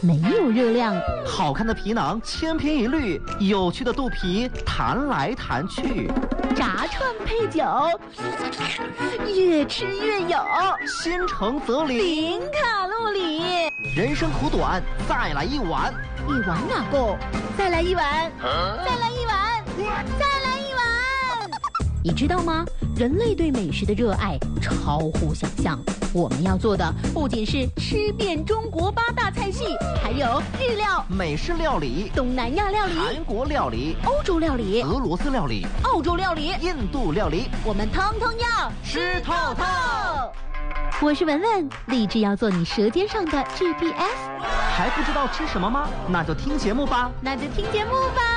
没有热量。 好看的皮囊千篇一律，有趣的肚皮弹来弹去。 炸串配酒，越吃越有， 心诚则灵， 零卡路里。 人生苦短，再来一碗。 一碗哪够？再来一碗，再来一碗，再来一碗。你知道吗？人类对美食的热爱超乎想象。我们要做的不仅是吃遍中国8大菜系，还有日料、 美式料理、 东南亚料理、 韩国料理、 欧洲料理、 俄罗斯料理、 澳洲料理、 印度料理， 我们通通要吃透透。 我是文文，立志要做你舌尖上的 GPS。 还不知道吃什么吗？那就听节目吧。 那就听节目吧。